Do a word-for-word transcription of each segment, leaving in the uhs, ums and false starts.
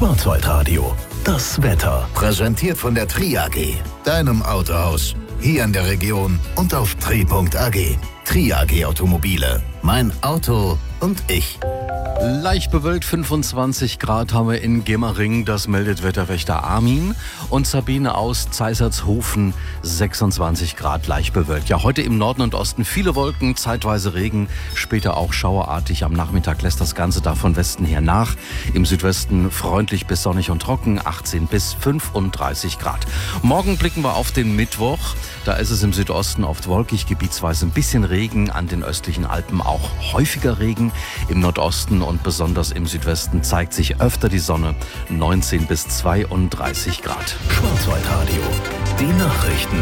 Schwarzwaldradio, das Wetter. Präsentiert von der Tri A G, deinem Autohaus. Hier in der Region und auf tri punkt a g. Tri A G Automobile. Mein Auto und ich. Leicht bewölkt, fünfundzwanzig Grad haben wir in Gemmering, das meldet Wetterwächter Armin. Und Sabine aus Zeissertshofen, sechsundzwanzig Grad, leicht bewölkt. Ja, heute im Norden und Osten viele Wolken, zeitweise Regen, später auch schauerartig. Am Nachmittag lässt das Ganze da von Westen her nach. Im Südwesten freundlich bis sonnig und trocken, achtzehn bis fünfunddreißig Grad. Morgen blicken wir auf den Mittwoch. Da ist es im Südosten oft wolkig, gebietsweise ein bisschen Regen, an den östlichen Alpen auch häufiger Regen. Im Nordosten und besonders im Südwesten zeigt sich öfter die Sonne, neunzehn bis zweiunddreißig Grad. Schwarzwaldradio, die Nachrichten.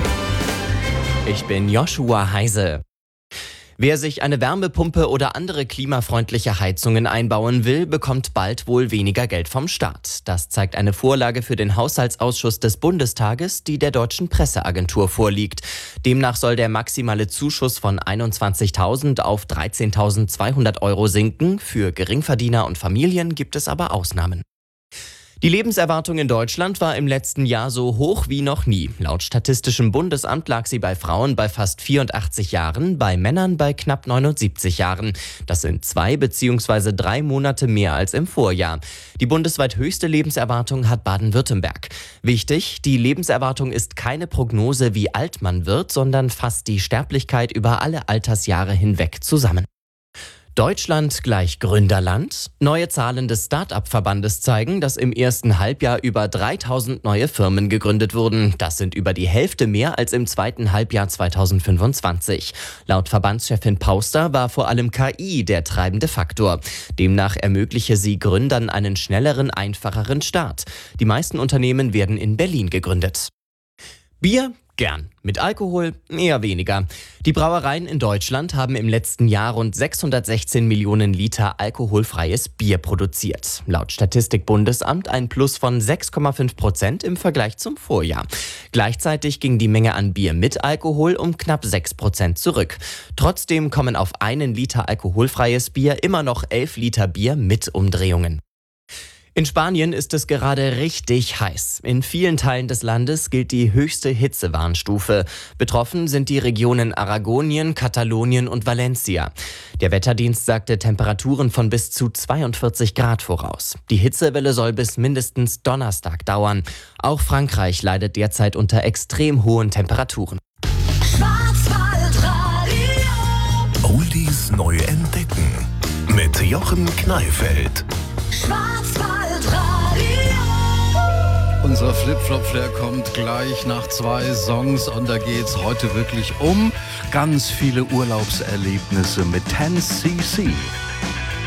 Ich bin Joshua Heise. Wer sich eine Wärmepumpe oder andere klimafreundliche Heizungen einbauen will, bekommt bald wohl weniger Geld vom Staat. Das zeigt eine Vorlage für den Haushaltsausschuss des Bundestages, die der Deutschen Presseagentur vorliegt. Demnach soll der maximale Zuschuss von einundzwanzigtausend auf dreizehntausendzweihundert Euro sinken. Für Geringverdiener und Familien gibt es aber Ausnahmen. Die Lebenserwartung in Deutschland war im letzten Jahr so hoch wie noch nie. Laut Statistischem Bundesamt lag sie bei Frauen bei fast vierundachtzig Jahren, bei Männern bei knapp neunundsiebzig Jahren. Das sind zwei bzw. drei Monate mehr als im Vorjahr. Die bundesweit höchste Lebenserwartung hat Baden-Württemberg. Wichtig, die Lebenserwartung ist keine Prognose, wie alt man wird, sondern fasst die Sterblichkeit über alle Altersjahre hinweg zusammen. Deutschland gleich Gründerland. Neue Zahlen des Start-up-Verbandes zeigen, dass im ersten Halbjahr über dreitausend neue Firmen gegründet wurden. Das sind über die Hälfte mehr als im zweiten Halbjahr zweitausendfünfundzwanzig. Laut Verbandschefin Pauster war vor allem K I der treibende Faktor. Demnach ermögliche sie Gründern einen schnelleren, einfacheren Start. Die meisten Unternehmen werden in Berlin gegründet. Bier? Gern. Mit Alkohol eher weniger. Die Brauereien in Deutschland haben im letzten Jahr rund sechshundertsechzehn Millionen Liter alkoholfreies Bier produziert. Laut Statistikbundesamt ein Plus von sechs Komma fünf Prozent im Vergleich zum Vorjahr. Gleichzeitig ging die Menge an Bier mit Alkohol um knapp sechs Prozent zurück. Trotzdem kommen auf einen Liter alkoholfreies Bier immer noch elf Liter Bier mit Umdrehungen. In Spanien ist es gerade richtig heiß. In vielen Teilen des Landes gilt die höchste Hitzewarnstufe. Betroffen sind die Regionen Aragonien, Katalonien und Valencia. Der Wetterdienst sagte Temperaturen von bis zu zweiundvierzig Grad voraus. Die Hitzewelle soll bis mindestens Donnerstag dauern. Auch Frankreich leidet derzeit unter extrem hohen Temperaturen. Schwarzwaldradio. Oldies neu entdecken. Mit Jochen Kneifeld. Unser Flip-Flop-Flair kommt gleich nach zwei Songs und da geht's heute wirklich um ganz viele Urlaubserlebnisse mit ten C C.